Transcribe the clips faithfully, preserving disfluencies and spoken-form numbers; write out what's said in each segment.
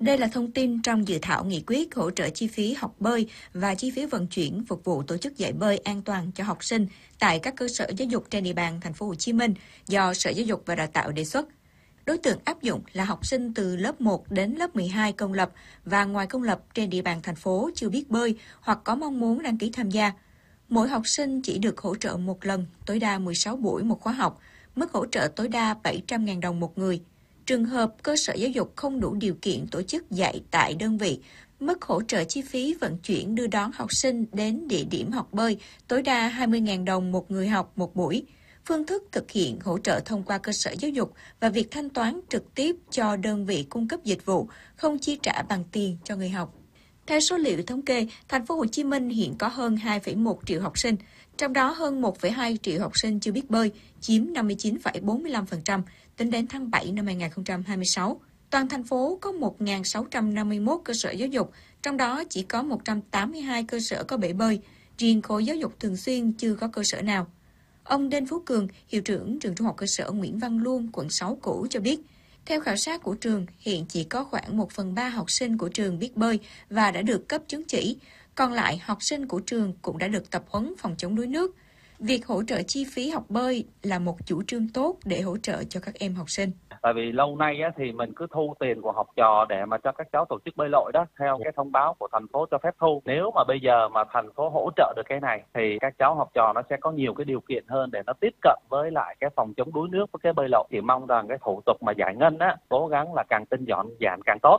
Đây là thông tin trong dự thảo nghị quyết hỗ trợ chi phí học bơi và chi phí vận chuyển phục vụ tổ chức dạy bơi an toàn cho học sinh tại các cơ sở giáo dục trên địa bàn thành phố Hồ Chí Minh do Sở Giáo dục và Đào tạo đề xuất. Đối tượng áp dụng là học sinh từ lớp một đến lớp mười hai công lập và ngoài công lập trên địa bàn thành phố chưa biết bơi hoặc có mong muốn đăng ký tham gia. Mỗi học sinh chỉ được hỗ trợ một lần, tối đa mười sáu buổi một khóa học, mức hỗ trợ tối đa bảy trăm nghìn đồng một người. Trường hợp cơ sở giáo dục không đủ điều kiện tổ chức dạy tại đơn vị, mức hỗ trợ chi phí vận chuyển đưa đón học sinh đến địa điểm học bơi tối đa hai mươi nghìn đồng một người học một buổi. Phương thức thực hiện hỗ trợ thông qua cơ sở giáo dục và việc thanh toán trực tiếp cho đơn vị cung cấp dịch vụ, không chi trả bằng tiền cho người học. Theo số liệu thống kê, thành phố Hồ Chí Minh hiện có hơn hai phẩy một triệu học sinh, trong đó hơn một phẩy hai triệu học sinh chưa biết bơi, chiếm năm mươi chín phẩy bốn mươi lăm phần trăm tính đến tháng bảy năm hai nghìn không trăm hai mươi sáu. Toàn thành phố có một nghìn sáu trăm năm mươi mốt cơ sở giáo dục, trong đó chỉ có một trăm tám mươi hai cơ sở có bể bơi, riêng khối giáo dục thường xuyên chưa có cơ sở nào. Ông Đinh Phú Cường, hiệu trưởng trường trung học cơ sở Nguyễn Văn Luân, quận sáu cũ cho biết, theo khảo sát của trường, hiện chỉ có khoảng một phần ba học sinh của trường biết bơi và đã được cấp chứng chỉ, còn lại học sinh của trường cũng đã được tập huấn phòng chống đuối nước. Việc hỗ trợ chi phí học bơi là một chủ trương tốt để hỗ trợ cho các em học sinh. Tại vì lâu nay á, thì mình cứ thu tiền của học trò để mà cho các cháu tổ chức bơi lội đó, theo cái thông báo của thành phố cho phép thu. Nếu mà bây giờ mà thành phố hỗ trợ được cái này thì các cháu học trò nó sẽ có nhiều cái điều kiện hơn để nó tiếp cận với lại cái phòng chống đuối nước với cái bơi lội. Thì mong rằng cái thủ tục mà giải ngân á, cố gắng là càng tinh gọn giản càng tốt.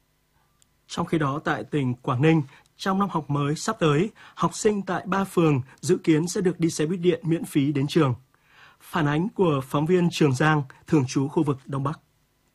Trong khi đó tại tỉnh Quảng Ninh, trong năm học mới sắp tới, học sinh tại ba phường dự kiến sẽ được đi xe buýt điện miễn phí đến trường. Phản ánh của phóng viên Trường Giang, thường trú khu vực Đông Bắc.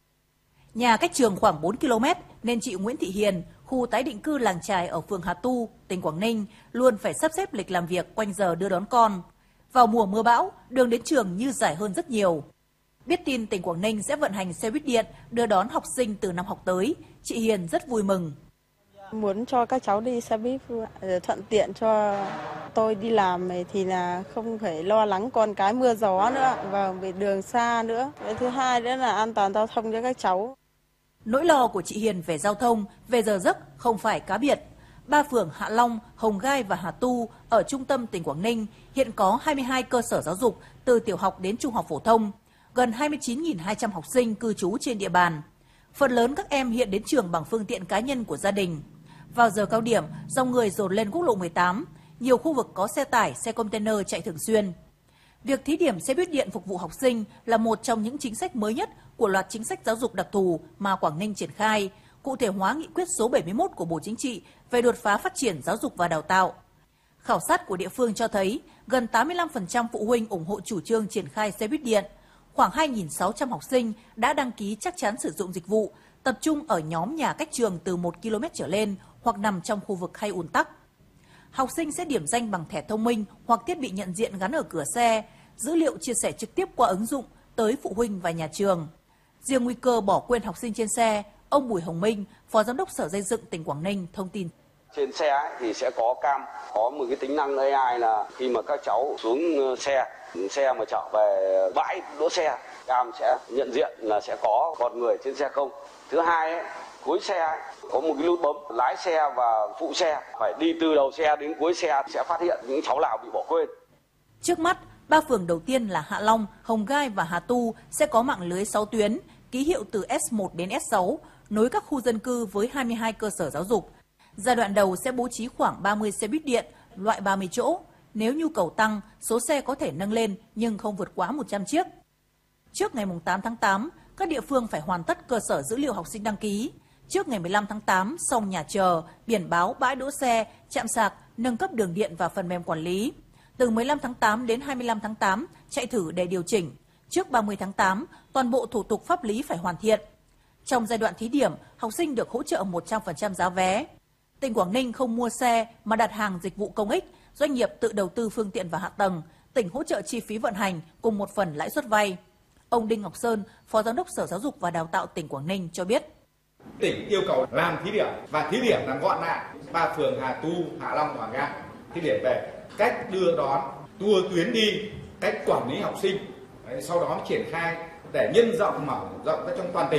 Nhà cách trường khoảng bốn ki lô mét nên chị Nguyễn Thị Hiền, khu tái định cư Làng Chài ở phường Hà Tu, tỉnh Quảng Ninh, luôn phải sắp xếp lịch làm việc quanh giờ đưa đón con. Vào mùa mưa bão, đường đến trường như dài hơn rất nhiều. Biết tin tỉnh Quảng Ninh sẽ vận hành xe buýt điện đưa đón học sinh từ năm học tới, chị Hiền rất vui mừng. Muốn cho các cháu đi xe buýt thuận tiện cho tôi đi làm thì là không phải lo lắng con cái mưa gió nữa và về đường xa nữa. Cái thứ hai nữa là an toàn giao thông cho các cháu. Nỗi lo của chị Hiền về giao thông, về giờ giấc không phải cá biệt. Ba phường Hạ Long, Hồng Gai và Hà Tu ở trung tâm tỉnh Quảng Ninh hiện có hai mươi hai cơ sở giáo dục từ tiểu học đến trung học phổ thông, gần hai mươi chín nghìn hai trăm học sinh cư trú trên địa bàn. Phần lớn các em hiện đến trường bằng phương tiện cá nhân của gia đình. Vào giờ cao điểm, dòng người dồn lên quốc lộ mười tám, nhiều khu vực có xe tải, xe container chạy thường xuyên. Việc thí điểm xe buýt điện phục vụ học sinh là một trong những chính sách mới nhất của loạt chính sách giáo dục đặc thù mà Quảng Ninh triển khai, cụ thể hóa nghị quyết số bảy mươi mốt của Bộ Chính trị về đột phá phát triển giáo dục và đào tạo. Khảo sát của địa phương cho thấy gần tám mươi lăm phần trăm phụ huynh ủng hộ chủ trương triển khai xe buýt điện. Khoảng hai nghìn sáu trăm học sinh đã đăng ký chắc chắn sử dụng dịch vụ, tập trung ở nhóm nhà cách trường từ một ki lô mét trở lên hoặc nằm trong khu vực hay ùn tắc. Học sinh sẽ điểm danh bằng thẻ thông minh hoặc thiết bị nhận diện gắn ở cửa xe, dữ liệu chia sẻ trực tiếp qua ứng dụng tới phụ huynh và nhà trường. Riêng nguy cơ bỏ quên học sinh trên xe, ông Bùi Hồng Minh, Phó Giám đốc Sở Xây dựng tỉnh Quảng Ninh thông tin. Trên xe ấy thì sẽ có cam, có một cái tính năng a i là khi mà các cháu xuống xe, xe mà trở về bãi đỗ xe, cam sẽ nhận diện là sẽ có con người trên xe không. Thứ hai ấy, cuối xe ấy, có một cái nút bấm, lái xe và phụ xe phải đi từ đầu xe đến cuối xe sẽ phát hiện những cháu nào bị bỏ quên. Trước mắt, ba phường đầu tiên là Hạ Long, Hồng Gai và Hà Tu sẽ có mạng lưới sáu tuyến, ký hiệu từ S một đến S sáu, nối các khu dân cư với hai mươi hai cơ sở giáo dục. Giai đoạn đầu sẽ bố trí khoảng ba mươi xe buýt điện, loại ba mươi chỗ. Nếu nhu cầu tăng, số xe có thể nâng lên nhưng không vượt quá một trăm chiếc. Trước ngày tám tháng tám, các địa phương phải hoàn tất cơ sở dữ liệu học sinh đăng ký. Trước ngày mười lăm tháng tám, xong nhà chờ, biển báo, bãi đỗ xe, trạm sạc, nâng cấp đường điện và phần mềm quản lý. Từ mười lăm tháng tám đến hai mươi lăm tháng tám, chạy thử để điều chỉnh. Trước ba mươi tháng tám, toàn bộ thủ tục pháp lý phải hoàn thiện. Trong giai đoạn thí điểm, học sinh được hỗ trợ một trăm phần trăm giá vé. Tỉnh Quảng Ninh không mua xe mà đặt hàng dịch vụ công ích, doanh nghiệp tự đầu tư phương tiện và hạ tầng, tỉnh hỗ trợ chi phí vận hành cùng một phần lãi suất vay. Ông Đinh Ngọc Sơn, Phó Giám đốc Sở Giáo dục và Đào tạo tỉnh Quảng Ninh cho biết. Tỉnh yêu cầu làm thí điểm và thí điểm làm gọn lại ba phường Hà Tu, Hạ Long, Hồng Gai. Thí điểm về cách đưa đón, tour tuyến đi, cách quản lý học sinh. Đấy, sau đó triển khai để nhân rộng mở rộng ra trong toàn tỉnh.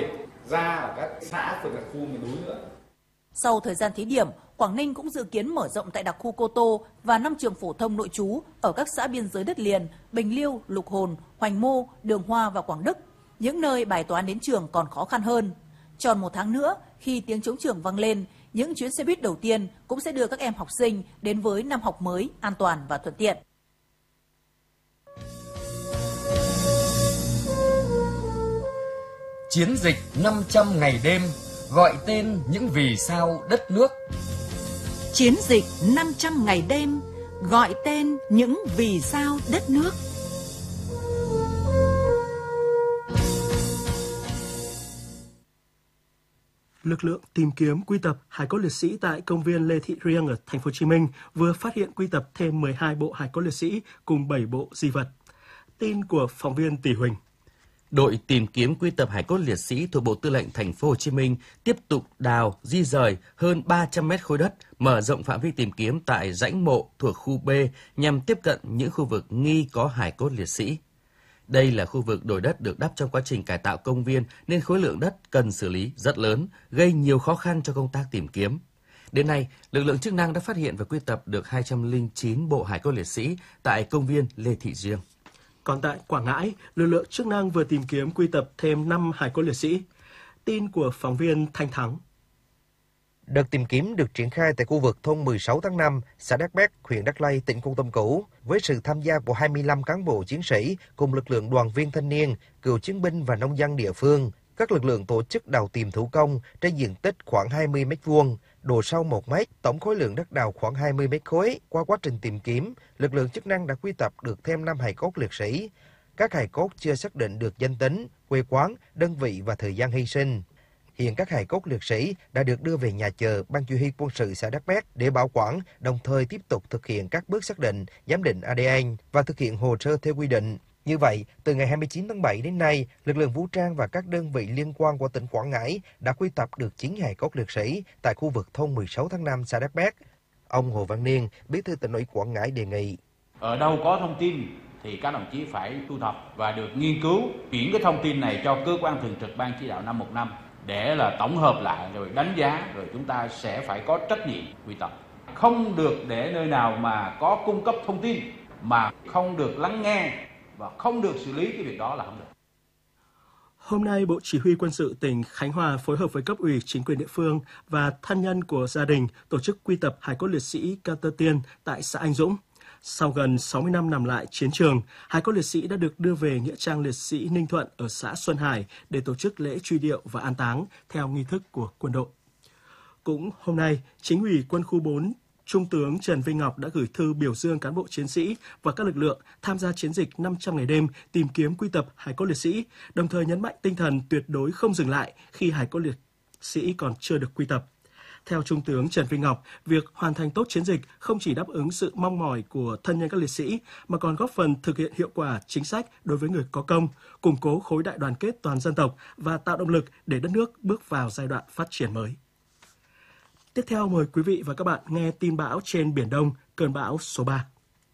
ra ở các xã phường đặc khu miền núi nữa. Sau thời gian thí điểm, Quảng Ninh cũng dự kiến mở rộng tại đặc khu Cô Tô và năm trường phổ thông nội trú ở các xã biên giới đất liền Bình Liêu, Lục Hồn, Hoành Mô, Đường Hoa và Quảng Đức, những nơi bài toán đến trường còn khó khăn hơn. Tròn một tháng nữa, khi tiếng trống trường vang lên, những chuyến xe buýt đầu tiên cũng sẽ đưa các em học sinh đến với năm học mới an toàn và thuận tiện. Chiến dịch năm trăm ngày đêm gọi tên những vì sao đất nước. Chiến dịch năm trăm ngày đêm gọi tên những vì sao đất nước. Lực lượng tìm kiếm quy tập hài cốt liệt sĩ tại công viên Lê Thị Riêng ở thành phố Hồ Chí Minh vừa phát hiện quy tập thêm mười hai bộ hài cốt liệt sĩ cùng bảy bộ di vật. Tin của phóng viên Tỷ Huỳnh. Đội tìm kiếm quy tập hài cốt liệt sĩ thuộc Bộ Tư lệnh Thành phố Hồ Chí Minh tiếp tục đào, di rời hơn ba trăm mét khối đất, mở rộng phạm vi tìm kiếm tại rãnh mộ thuộc khu B nhằm tiếp cận những khu vực nghi có hài cốt liệt sĩ. Đây là khu vực đồi đất được đắp trong quá trình cải tạo công viên nên khối lượng đất cần xử lý rất lớn, gây nhiều khó khăn cho công tác tìm kiếm. Đến nay, lực lượng chức năng đã phát hiện và quy tập được hai trăm lẻ chín bộ hài cốt liệt sĩ tại công viên Lê Thị Riêng. Còn tại Quảng Ngãi, lực lượng chức năng vừa tìm kiếm quy tập thêm năm hài cốt liệt sĩ. Tin của phóng viên Thanh Thắng. Đợt tìm kiếm được triển khai tại khu vực thôn mười sáu tháng năm, xã Đắc Bét, huyện Đắc Lây, tỉnh Kon Tum cũ, với sự tham gia của hai mươi lăm cán bộ chiến sĩ cùng lực lượng đoàn viên thanh niên, cựu chiến binh và nông dân địa phương. Các lực lượng tổ chức đào tìm thủ công trên diện tích khoảng hai mươi mét vuông, độ sâu một mét, tổng khối lượng đất đào khoảng hai mươi mét khối. Qua quá trình tìm kiếm, lực lượng chức năng đã quy tập được thêm năm hài cốt liệt sĩ. Các hài cốt chưa xác định được danh tính, quê quán, đơn vị và thời gian hy sinh. Hiện các hài cốt liệt sĩ đã được đưa về nhà chờ Ban Chỉ huy quân sự xã Đắc Bét để bảo quản, đồng thời tiếp tục thực hiện các bước xác định, giám định a đê en và thực hiện hồ sơ theo quy định. Như vậy, từ ngày hai mươi chín tháng bảy đến nay, lực lượng vũ trang và các đơn vị liên quan của tỉnh Quảng Ngãi đã quy tập được chín hài cốt liệt sĩ tại khu vực thôn mười sáu tháng năm xã Đắc Bét. Ông Hồ Văn Niên, Bí thư Tỉnh ủy Quảng Ngãi đề nghị: ở đâu có thông tin thì các đồng chí phải thu thập và được nghiên cứu, chuyển cái thông tin này cho cơ quan thường trực Ban chỉ đạo năm một năm để là tổng hợp lại rồi đánh giá, rồi chúng ta sẽ phải có trách nhiệm quy tập. Không được để nơi nào mà có cung cấp thông tin mà không được lắng nghe và không được xử lý cái việc đó là không được. Hôm nay, Bộ Chỉ huy Quân sự tỉnh Khánh Hòa phối hợp với cấp ủy chính quyền địa phương và thân nhân của gia đình tổ chức quy tập hài cốt liệt sĩ Cao Tơ Tiên tại xã Anh Dũng. Sau gần sáu mươi năm nằm lại chiến trường, hài cốt liệt sĩ đã được đưa về nghĩa trang liệt sĩ Ninh Thuận ở xã Xuân Hải để tổ chức lễ truy điệu và an táng theo nghi thức của quân đội. Cũng hôm nay, Chính ủy Quân khu bốn Trung tướng Trần Vinh Ngọc đã gửi thư biểu dương cán bộ chiến sĩ và các lực lượng tham gia chiến dịch năm trăm ngày đêm tìm kiếm quy tập hài cốt liệt sĩ, đồng thời nhấn mạnh tinh thần tuyệt đối không dừng lại khi hài cốt liệt sĩ còn chưa được quy tập. Theo Trung tướng Trần Vinh Ngọc, việc hoàn thành tốt chiến dịch không chỉ đáp ứng sự mong mỏi của thân nhân các liệt sĩ mà còn góp phần thực hiện hiệu quả chính sách đối với người có công, củng cố khối đại đoàn kết toàn dân tộc và tạo động lực để đất nước bước vào giai đoạn phát triển mới. Tiếp theo mời quý vị và các bạn nghe tin bão trên Biển Đông, cơn bão số ba.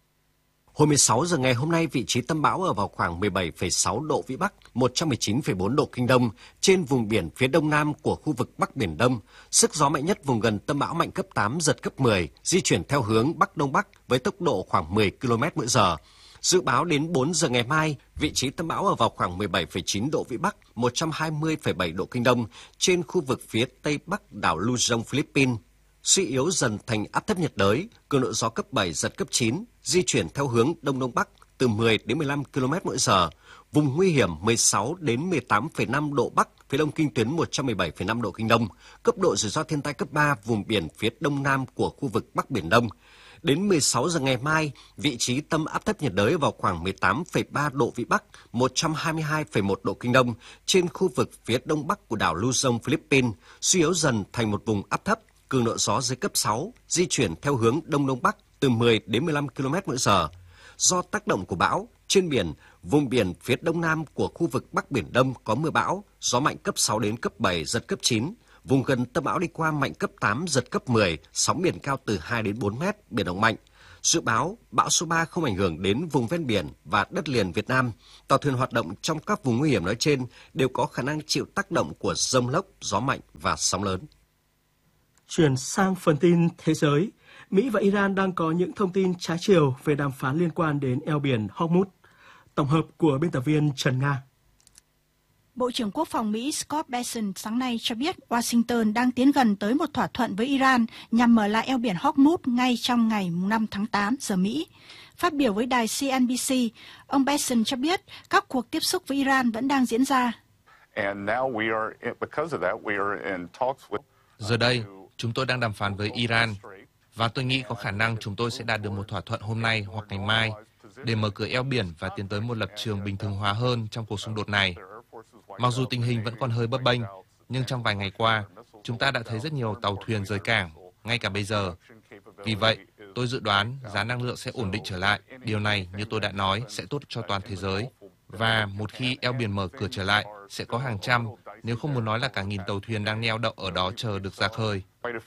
Hồi mười sáu giờ ngày hôm nay, vị trí tâm bão ở vào khoảng mười bảy phẩy sáu độ Vĩ Bắc, một trăm mười chín phẩy bốn độ Kinh Đông, trên vùng biển phía đông nam của khu vực Bắc Biển Đông. Sức gió mạnh nhất vùng gần tâm bão mạnh cấp tám, giật cấp mười, di chuyển theo hướng Bắc Đông Bắc với tốc độ khoảng mười ki lô mét mỗi giờ. Dự báo đến bốn giờ ngày mai, vị trí tâm bão ở vào khoảng mười bảy phẩy chín độ Vĩ Bắc, một trăm hai mươi phẩy bảy độ Kinh Đông, trên khu vực phía tây bắc đảo Luzon, Philippines. Suy yếu dần thành áp thấp nhiệt đới, cường độ gió cấp bảy, giật cấp chín, di chuyển theo hướng đông đông bắc từ mười đến mười lăm ki lô mét mỗi giờ. Vùng nguy hiểm mười sáu đến mười tám phẩy năm độ Bắc, phía đông kinh tuyến một trăm mười bảy phẩy năm độ Kinh Đông. Cấp độ rủi ro thiên tai cấp ba, vùng biển phía đông nam của khu vực Bắc Biển Đông. Đến mười sáu giờ ngày mai, vị trí tâm áp thấp nhiệt đới vào khoảng mười tám phẩy ba độ Vĩ Bắc, một trăm hai mươi hai phẩy một độ Kinh Đông, trên khu vực phía đông bắc của đảo Luzon, Philippines, suy yếu dần thành một vùng áp thấp, cường độ gió dưới cấp sáu, di chuyển theo hướng đông đông bắc từ mười đến mười lăm ki lô mét mỗi giờ. Do tác động của bão, trên biển, vùng biển phía đông nam của khu vực Bắc Biển Đông có mưa bão, gió mạnh cấp sáu đến cấp bảy, giật cấp chín. Vùng gần tâm bão đi qua mạnh cấp tám, giật cấp mười, sóng biển cao từ hai đến bốn mét, biển động mạnh. Dự báo bão số ba không ảnh hưởng đến vùng ven biển và đất liền Việt Nam. Tàu thuyền hoạt động trong các vùng nguy hiểm nói trên đều có khả năng chịu tác động của dông lốc, gió mạnh và sóng lớn. Chuyển sang phần tin thế giới, Mỹ và Iran đang có những thông tin trái chiều về đàm phán liên quan đến eo biển Hormuz. Tổng hợp của biên tập viên Trần Nga. Bộ trưởng Quốc phòng Mỹ Scott Bessent sáng nay cho biết Washington đang tiến gần tới một thỏa thuận với Iran nhằm mở lại eo biển Hormuz ngay trong ngày năm tháng tám giờ Mỹ. Phát biểu với đài xê en bê xê, ông Bessent cho biết các cuộc tiếp xúc với Iran vẫn đang diễn ra. Giờ đây, chúng tôi đang đàm phán với Iran và tôi nghĩ có khả năng chúng tôi sẽ đạt được một thỏa thuận hôm nay hoặc ngày mai để mở cửa eo biển và tiến tới một lập trường bình thường hóa hơn trong cuộc xung đột này. Mặc dù tình hình vẫn còn hơi bấp bênh, nhưng trong vài ngày qua, chúng ta đã thấy rất nhiều tàu thuyền rời cảng, ngay cả bây giờ. Vì vậy, tôi dự đoán giá năng lượng sẽ ổn định trở lại. Điều này, như tôi đã nói, sẽ tốt cho toàn thế giới. Và một khi eo biển mở cửa trở lại, sẽ có hàng trăm, nếu không muốn nói là cả nghìn tàu thuyền đang neo đậu ở đó chờ được ra khơi.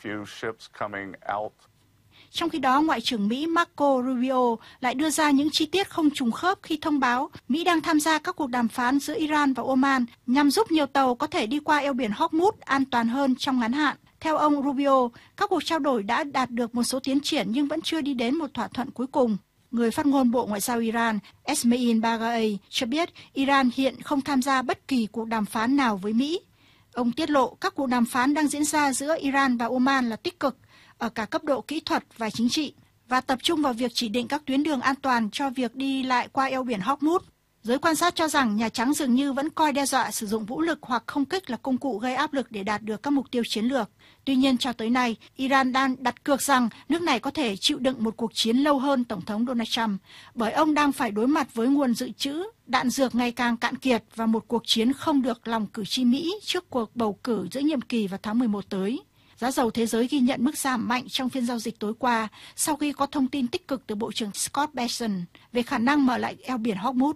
Trong khi đó, Ngoại trưởng Mỹ Marco Rubio lại đưa ra những chi tiết không trùng khớp khi thông báo Mỹ đang tham gia các cuộc đàm phán giữa Iran và Oman nhằm giúp nhiều tàu có thể đi qua eo biển Hormuz an toàn hơn trong ngắn hạn. Theo ông Rubio, các cuộc trao đổi đã đạt được một số tiến triển nhưng vẫn chưa đi đến một thỏa thuận cuối cùng. Người phát ngôn Bộ Ngoại giao Iran Esmail Baghaei cho biết Iran hiện không tham gia bất kỳ cuộc đàm phán nào với Mỹ. Ông tiết lộ các cuộc đàm phán đang diễn ra giữa Iran và Oman là tích cực ở cả cấp độ kỹ thuật và chính trị và tập trung vào việc chỉ định các tuyến đường an toàn cho việc đi lại qua eo biển Hormuz. Giới quan sát cho rằng Nhà Trắng dường như vẫn coi đe dọa sử dụng vũ lực hoặc không kích là công cụ gây áp lực để đạt được các mục tiêu chiến lược. Tuy nhiên, cho tới nay, Iran đang đặt cược rằng nước này có thể chịu đựng một cuộc chiến lâu hơn Tổng thống Donald Trump, bởi ông đang phải đối mặt với nguồn dự trữ đạn dược ngày càng cạn kiệt và một cuộc chiến không được lòng cử tri Mỹ trước cuộc bầu cử giữa nhiệm kỳ vào tháng mười một tới. Giá dầu thế giới ghi nhận mức giảm mạnh trong phiên giao dịch tối qua sau khi có thông tin tích cực từ Bộ trưởng Scott Bessent về khả năng mở lại eo biển Hormuz.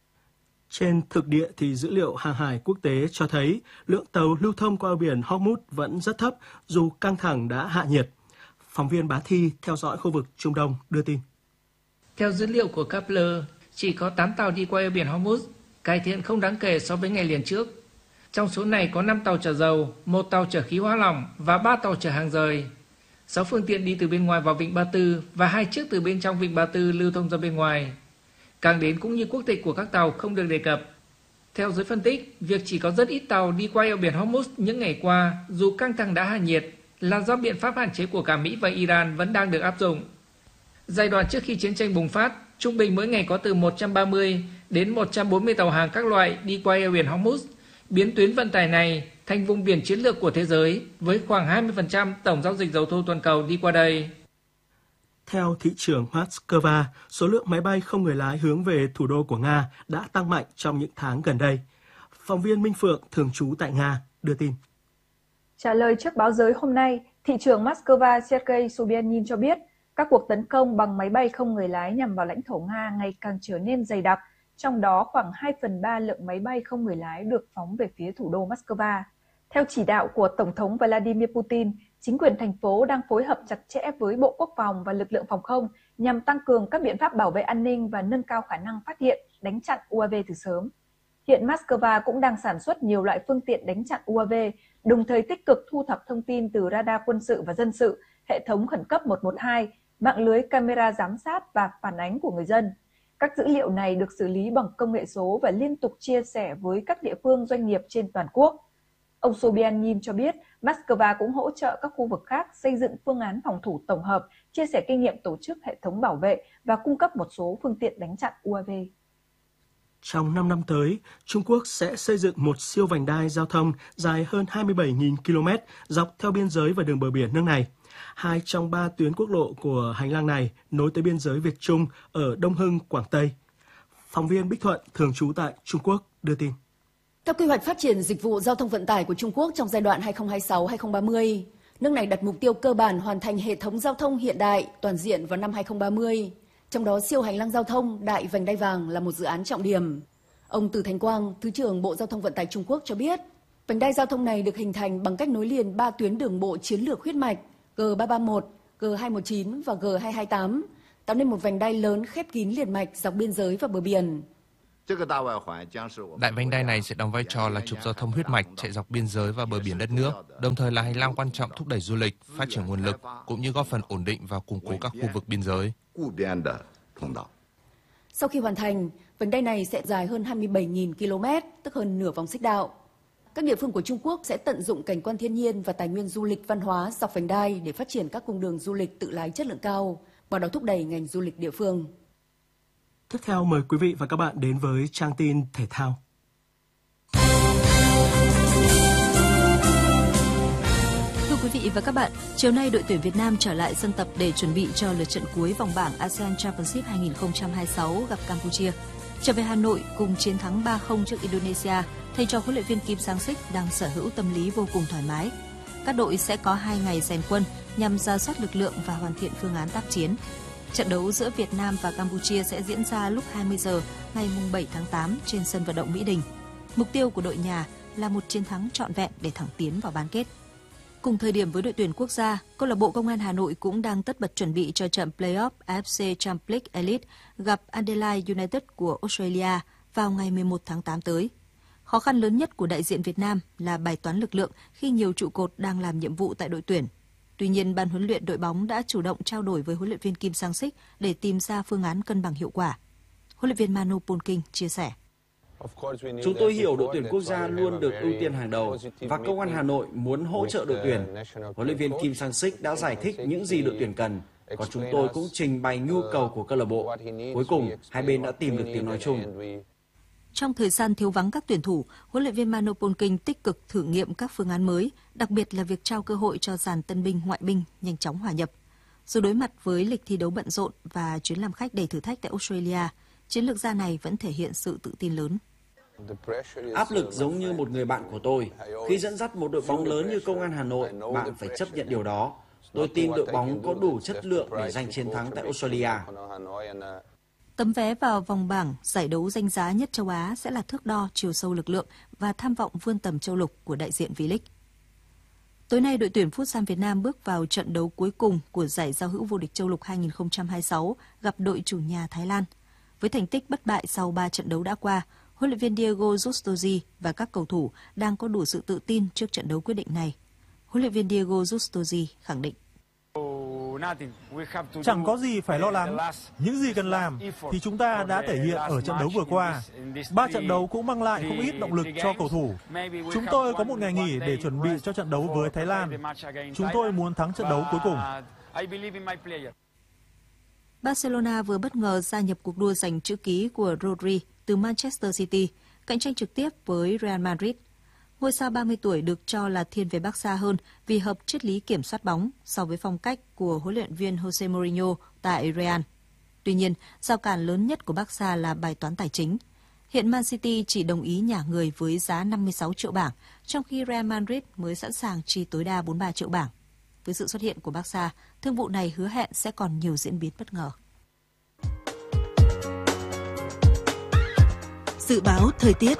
Trên thực địa thì dữ liệu hàng hải quốc tế cho thấy lượng tàu lưu thông qua eo biển Hormuz vẫn rất thấp dù căng thẳng đã hạ nhiệt. Phóng viên Bá Thi theo dõi khu vực Trung Đông đưa tin. Theo dữ liệu của Kepler, chỉ có tám tàu đi qua eo biển Hormuz, cải thiện không đáng kể so với ngày liền trước. Trong số này có năm tàu chở dầu, một tàu chở khí hóa lỏng và ba tàu chở hàng rời. sáu phương tiện đi từ bên ngoài vào Vịnh Ba Tư và hai chiếc từ bên trong Vịnh Ba Tư lưu thông ra bên ngoài. Cảng đến cũng như quốc tịch của các tàu không được đề cập. Theo giới phân tích, việc chỉ có rất ít tàu đi qua eo biển Hormuz những ngày qua, dù căng thẳng đã hạ nhiệt, là do biện pháp hạn chế của cả Mỹ và Iran vẫn đang được áp dụng. Giai đoạn trước khi chiến tranh bùng phát, trung bình mỗi ngày có từ một trăm ba mươi đến một trăm bốn mươi tàu hàng các loại đi qua eo biển Hormuz, biến tuyến vận tải này thành vùng biển chiến lược của thế giới với khoảng hai mươi phần trăm tổng giao dịch dầu thô toàn cầu đi qua đây. Theo thị trưởng Moscow, số lượng máy bay không người lái hướng về thủ đô của Nga đã tăng mạnh trong những tháng gần đây. Phóng viên Minh Phượng thường trú tại Nga đưa tin. Trả lời trước báo giới hôm nay, thị trưởng Moscow Sergei Sobyanin cho biết các cuộc tấn công bằng máy bay không người lái nhằm vào lãnh thổ Nga ngày càng trở nên dày đặc, trong đó khoảng hai phần ba lượng máy bay không người lái được phóng về phía thủ đô Moscow. Theo chỉ đạo của Tổng thống Vladimir Putin, chính quyền thành phố đang phối hợp chặt chẽ với Bộ Quốc phòng và lực lượng phòng không nhằm tăng cường các biện pháp bảo vệ an ninh và nâng cao khả năng phát hiện, đánh chặn u a vê từ sớm. Hiện Moscow cũng đang sản xuất nhiều loại phương tiện đánh chặn u a vê, đồng thời tích cực thu thập thông tin từ radar quân sự và dân sự, hệ thống khẩn cấp một một hai, mạng lưới camera giám sát và phản ánh của người dân. Các dữ liệu này được xử lý bằng công nghệ số và liên tục chia sẻ với các địa phương doanh nghiệp trên toàn quốc. Ông Sobyanin cho biết Moscow cũng hỗ trợ các khu vực khác xây dựng phương án phòng thủ tổng hợp, chia sẻ kinh nghiệm tổ chức hệ thống bảo vệ và cung cấp một số phương tiện đánh chặn u a vê. Trong năm năm tới, Trung Quốc sẽ xây dựng một siêu vành đai giao thông dài hơn hai mươi bảy nghìn ki lô mét dọc theo biên giới và đường bờ biển nước này. Hai trong ba tuyến quốc lộ của hành lang này nối tới biên giới Việt Trung ở Đông Hưng, Quảng Tây. Phóng viên Bích Thuận thường trú tại Trung Quốc đưa tin. Theo quy hoạch phát triển dịch vụ giao thông vận tải của Trung Quốc trong giai đoạn hai nghìn không trăm hai mươi sáu đến hai nghìn không trăm ba mươi, nước này đặt mục tiêu cơ bản hoàn thành hệ thống giao thông hiện đại toàn diện vào năm hai nghìn không trăm ba mươi. Trong đó siêu hành lang giao thông Đại Vành Đai Vàng là một dự án trọng điểm. Ông Từ Thành Quang, Thứ trưởng Bộ Giao thông Vận tải Trung Quốc cho biết, vành đai giao thông này được hình thành bằng cách nối liền ba tuyến đường bộ chiến lược huyết mạch G ba ba mốt, G hai một chín và G hai hai tám, tạo nên một vành đai lớn khép kín liền mạch dọc biên giới và bờ biển. Đại vành đai này sẽ đóng vai trò là trục giao thông huyết mạch chạy dọc biên giới và bờ biển đất nước, đồng thời là hành lang quan trọng thúc đẩy du lịch, phát triển nguồn lực cũng như góp phần ổn định và củng cố các khu vực biên giới. Sau khi hoàn thành, vành đai này sẽ dài hơn hai mươi bảy nghìn ki lô mét, tức hơn nửa vòng xích đạo. Các địa phương của Trung Quốc sẽ tận dụng cảnh quan thiên nhiên và tài nguyên du lịch văn hóa dọc vành đai để phát triển các cung đường du lịch tự lái chất lượng cao, bảo đó thúc đẩy ngành du lịch địa phương. Tiếp theo mời quý vị và các bạn đến với trang tin thể thao. Thưa quý vị và các bạn, chiều nay đội tuyển Việt Nam trở lại sân tập để chuẩn bị cho lượt trận cuối vòng bảng a sê an Championship hai không hai sáu gặp Campuchia. Trở về Hà Nội cùng chiến thắng ba không trước Indonesia, thầy trò huấn luyện viên Kim Sang-sik đang sở hữu tâm lý vô cùng thoải mái. Các đội sẽ có hai ngày rèn quân nhằm rà soát lực lượng và hoàn thiện phương án tác chiến. Trận đấu giữa Việt Nam và Campuchia sẽ diễn ra lúc hai mươi giờ ngày bảy tháng tám trên sân vận động Mỹ Đình. Mục tiêu của đội nhà là một chiến thắng trọn vẹn để thẳng tiến vào bán kết. Cùng thời điểm với đội tuyển quốc gia, câu lạc bộ Công an Hà Nội cũng đang tất bật chuẩn bị cho trận play-off a ép xê Champions League Elite gặp Adelaide United của Australia vào ngày mười một tháng tám tới. Khó khăn lớn nhất của đại diện Việt Nam là bài toán lực lượng khi nhiều trụ cột đang làm nhiệm vụ tại đội tuyển. Tuy nhiên, ban huấn luyện đội bóng đã chủ động trao đổi với huấn luyện viên Kim Sang-sik để tìm ra phương án cân bằng hiệu quả. Huấn luyện viên Manu Polking chia sẻ. Chúng tôi hiểu đội tuyển quốc gia luôn được ưu tiên hàng đầu và Công an Hà Nội muốn hỗ trợ đội tuyển. Huấn luyện viên Kim Sang-sik đã giải thích những gì đội tuyển cần, còn chúng tôi cũng trình bày nhu cầu của câu lạc bộ. Cuối cùng, hai bên đã tìm được tiếng nói chung. Trong thời gian thiếu vắng các tuyển thủ, huấn luyện viên Manu Polking tích cực thử nghiệm các phương án mới, đặc biệt là việc trao cơ hội cho dàn tân binh ngoại binh nhanh chóng hòa nhập. Dù đối mặt với lịch thi đấu bận rộn và chuyến làm khách đầy thử thách tại Australia, chiến lược gia này vẫn thể hiện sự tự tin lớn. Áp lực giống như một người bạn của tôi. Khi dẫn dắt một đội bóng lớn như Công an Hà Nội, bạn phải chấp nhận điều đó. Tôi tin đội bóng có đủ chất lượng để giành chiến thắng tại Australia. Tấm vé vào vòng bảng giải đấu danh giá nhất châu Á sẽ là thước đo chiều sâu lực lượng và tham vọng vươn tầm châu lục của đại diện V-League. Tối nay, đội tuyển Futsal Việt Nam bước vào trận đấu cuối cùng của giải giao hữu vô địch châu lục hai không hai sáu gặp đội chủ nhà Thái Lan. Với thành tích bất bại sau ba trận đấu đã qua, huấn luyện viên Diego Justosi và các cầu thủ đang có đủ sự tự tin trước trận đấu quyết định này. Huấn luyện viên Diego Justosi khẳng định. Chẳng có gì phải lo lắng. Những gì cần làm thì chúng ta đã thể hiện ở trận đấu vừa qua. Ba trận đấu cũng mang lại không ít động lực cho cầu thủ. Chúng tôi có một ngày nghỉ để chuẩn bị cho trận đấu với Thái Lan. Chúng tôi muốn thắng trận đấu cuối cùng. Barcelona vừa bất ngờ gia nhập cuộc đua giành chữ ký của Rodri từ Manchester City, cạnh tranh trực tiếp với Real Madrid. Ngôi sao ba mươi tuổi được cho là thiên về Barca hơn vì hợp triết lý kiểm soát bóng so với phong cách của huấn luyện viên Jose Mourinho tại Real. Tuy nhiên, rào cản lớn nhất của Barca là bài toán tài chính. Hiện Man City chỉ đồng ý nhả người với giá năm mươi sáu triệu bảng, trong khi Real Madrid mới sẵn sàng chi tối đa bốn mươi ba triệu bảng. Với sự xuất hiện của Barca, thương vụ này hứa hẹn sẽ còn nhiều diễn biến bất ngờ. Dự báo thời tiết.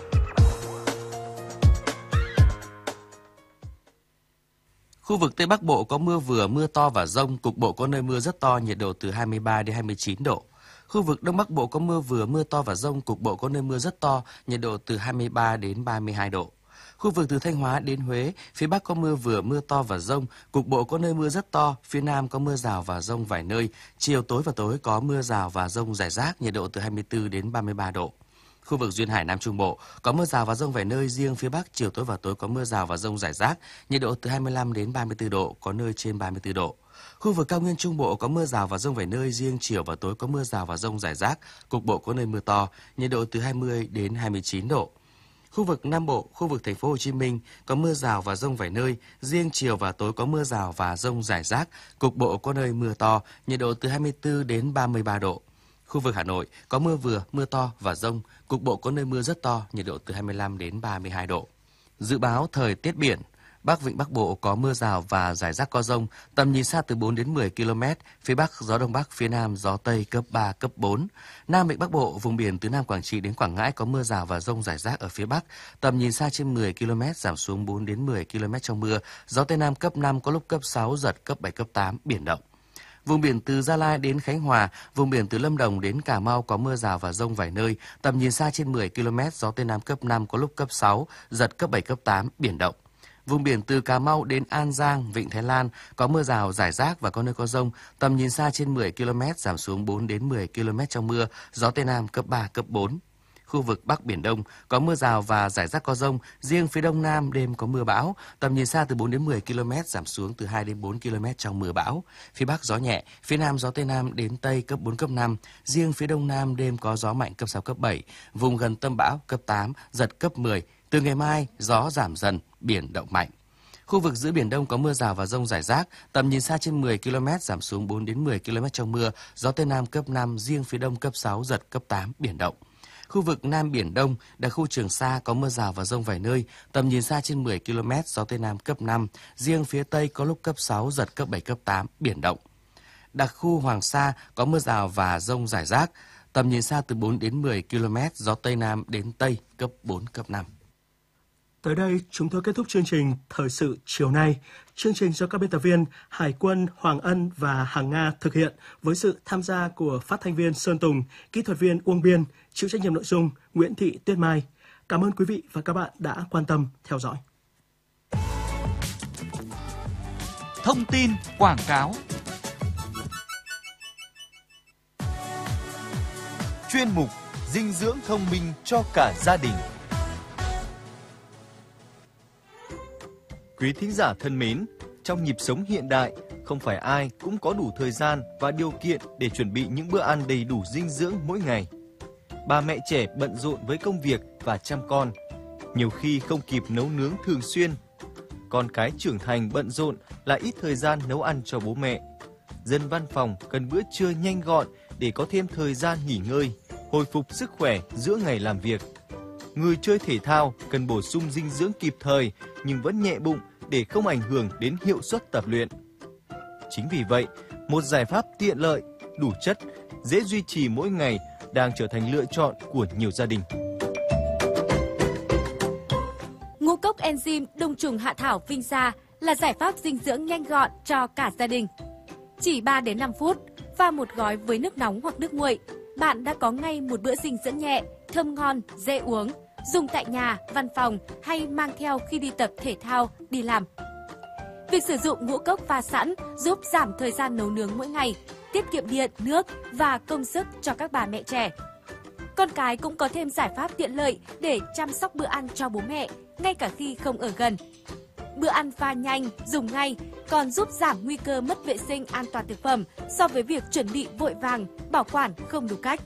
Khu vực Tây Bắc Bộ có mưa vừa, mưa to và dông, cục bộ có nơi mưa rất to, nhiệt độ từ hai mươi ba đến hai mươi chín độ. Khu vực Đông Bắc Bộ có mưa vừa, mưa to và dông, cục bộ có nơi mưa rất to, nhiệt độ từ hai mươi ba đến ba mươi hai độ. Khu vực từ Thanh Hóa đến Huế, phía Bắc có mưa vừa, mưa to và dông, cục bộ có nơi mưa rất to, phía Nam có mưa rào và dông vài nơi, chiều tối và tối có mưa rào và dông rải rác, nhiệt độ từ hai mươi tư đến ba mươi ba độ. Khu vực duyên hải Nam Trung Bộ có mưa rào và dông vài nơi, riêng phía Bắc chiều tối và tối có mưa rào và dông rải rác, nhiệt độ từ hai mươi lăm đến ba mươi tư độ, có nơi trên ba mươi tư độ. Khu vực cao nguyên Trung Bộ có mưa rào và dông vài nơi, riêng chiều và tối có mưa rào và dông rải rác, cục bộ có nơi mưa to, nhiệt độ từ hai mươi đến hai mươi chín độ. Khu vực Nam Bộ, khu vực thành phố Hồ Chí Minh có mưa rào và dông vài nơi, riêng chiều và tối có mưa rào và dông rải rác, cục bộ có nơi mưa to, nhiệt độ từ hai mươi tư đến ba mươi ba độ. Khu vực Hà Nội có mưa vừa, mưa to và dông, cục bộ có nơi mưa rất to, nhiệt độ từ hai mươi lăm đến ba mươi hai độ. Dự báo thời tiết biển, Bắc Vịnh Bắc Bộ có mưa rào và rải rác có dông, tầm nhìn xa từ bốn đến mười ki lô mét, phía Bắc gió Đông Bắc, phía Nam gió Tây cấp ba, cấp bốn. Nam Vịnh Bắc Bộ, vùng biển từ Nam Quảng Trị đến Quảng Ngãi có mưa rào và dông rải rác ở phía Bắc, tầm nhìn xa trên mười ki lô mét, giảm xuống bốn đến mười ki lô mét trong mưa, gió Tây Nam cấp năm, có lúc cấp sáu, giật cấp bảy, cấp tám, biển động. Vùng biển từ Gia Lai đến Khánh Hòa, vùng biển từ Lâm Đồng đến Cà Mau có mưa rào và dông vài nơi, tầm nhìn xa trên mười ki lô mét, gió Tây Nam cấp năm, có lúc cấp sáu, giật cấp bảy, cấp tám, biển động. Vùng biển từ Cà Mau đến An Giang, Vịnh Thái Lan có mưa rào rải rác và có nơi có dông, tầm nhìn xa trên mười ki lô mét, giảm xuống bốn đến mười ki lô mét trong mưa, gió Tây Nam cấp ba, cấp bốn. Khu vực Bắc Biển Đông có mưa rào và rải rác có dông, riêng phía Đông Nam đêm có mưa bão, tầm nhìn xa từ bốn đến mười ki lô mét, giảm xuống từ hai đến bốn ki lô mét trong mưa bão. Phía Bắc gió nhẹ, phía Nam gió Tây Nam đến Tây cấp bốn, cấp năm, riêng phía Đông Nam đêm có gió mạnh cấp sáu, cấp bảy, vùng gần tâm bão cấp tám, giật cấp mười. Từ ngày mai gió giảm dần, biển động mạnh. Khu vực giữa Biển Đông có mưa rào và dông rải rác, tầm nhìn xa trên mười ki lô mét, giảm xuống bốn đến mười ki lô mét trong mưa, gió Tây Nam cấp năm, riêng phía Đông cấp sáu, giật cấp tám, biển động. Khu vực Nam Biển Đông, đặc khu Trường Sa có mưa rào và dông vài nơi, tầm nhìn xa trên mười ki lô mét, gió Tây Nam cấp năm, riêng phía Tây có lúc cấp sáu, giật cấp bảy, cấp tám, biển động. Đặc khu Hoàng Sa có mưa rào và dông rải rác, tầm nhìn xa từ bốn đến mười ki lô mét, gió Tây Nam đến Tây cấp bốn, cấp năm. Tới đây, chúng tôi kết thúc chương trình Thời sự chiều nay. Chương trình do các biên tập viên Hải quân Hoàng Ân và Hằng Nga thực hiện với sự tham gia của phát thanh viên Sơn Tùng, kỹ thuật viên Uông Biên, chịu trách nhiệm nội dung Nguyễn Thị Tuyết Mai. Cảm ơn quý vị và các bạn đã quan tâm theo dõi. Thông tin quảng cáo. Chuyên mục dinh dưỡng thông minh cho cả gia đình. Quý thính giả thân mến, trong nhịp sống hiện đại, không phải ai cũng có đủ thời gian và điều kiện để chuẩn bị những bữa ăn đầy đủ dinh dưỡng mỗi ngày. Bà mẹ trẻ bận rộn với công việc và chăm con, nhiều khi không kịp nấu nướng thường xuyên. Con cái trưởng thành bận rộn lại ít thời gian nấu ăn cho bố mẹ. Dân văn phòng cần bữa trưa nhanh gọn để có thêm thời gian nghỉ ngơi, hồi phục sức khỏe giữa ngày làm việc. Người chơi thể thao cần bổ sung dinh dưỡng kịp thời nhưng vẫn nhẹ bụng để không ảnh hưởng đến hiệu suất tập luyện. Chính vì vậy, một giải pháp tiện lợi, đủ chất, dễ duy trì mỗi ngày đang trở thành lựa chọn của nhiều gia đình. Ngũ cốc enzyme đông trùng hạ thảo Vinh Gia là giải pháp dinh dưỡng nhanh gọn cho cả gia đình. Chỉ ba đến năm phút, pha một gói với nước nóng hoặc nước nguội, bạn đã có ngay một bữa dinh dưỡng nhẹ, thơm ngon, dễ uống, dùng tại nhà, văn phòng hay mang theo khi đi tập thể thao, đi làm. Việc sử dụng ngũ cốc pha sẵn giúp giảm thời gian nấu nướng mỗi ngày, tiết kiệm điện, nước và công sức cho các bà mẹ trẻ. Con cái cũng có thêm giải pháp tiện lợi để chăm sóc bữa ăn cho bố mẹ, ngay cả khi không ở gần. Bữa ăn pha nhanh, dùng ngay, còn giúp giảm nguy cơ mất vệ sinh an toàn thực phẩm so với việc chuẩn bị vội vàng, bảo quản không đúng cách.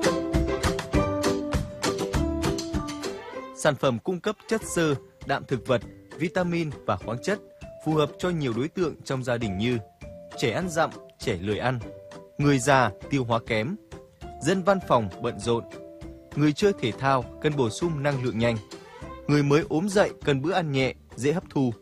Sản phẩm cung cấp chất xơ, đạm thực vật, vitamin và khoáng chất, phù hợp cho nhiều đối tượng trong gia đình như trẻ ăn dặm, trẻ lười ăn, người già tiêu hóa kém, dân văn phòng bận rộn, người chơi thể thao cần bổ sung năng lượng nhanh, người mới ốm dậy cần bữa ăn nhẹ, dễ hấp thu.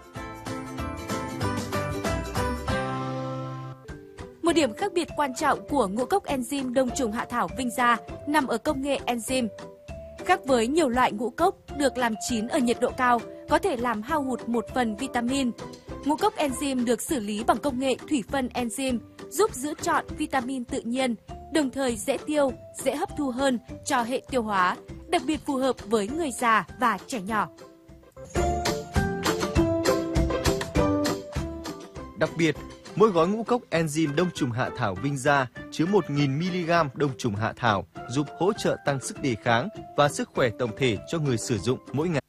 Một điểm khác biệt quan trọng của ngũ cốc enzyme đông trùng hạ thảo Vinh Gia nằm ở công nghệ enzyme. Khác với nhiều loại ngũ cốc được làm chín ở nhiệt độ cao, có thể làm hao hụt một phần vitamin. Ngũ cốc enzyme được xử lý bằng công nghệ thủy phân enzyme, giúp giữ trọn vitamin tự nhiên, đồng thời dễ tiêu, dễ hấp thu hơn cho hệ tiêu hóa, đặc biệt phù hợp với người già và trẻ nhỏ. Đặc biệt, mỗi gói ngũ cốc enzyme đông trùng hạ thảo Vinh Gia chứa một nghìn mi-li-gam đông trùng hạ thảo, giúp hỗ trợ tăng sức đề kháng và sức khỏe tổng thể cho người sử dụng mỗi ngày.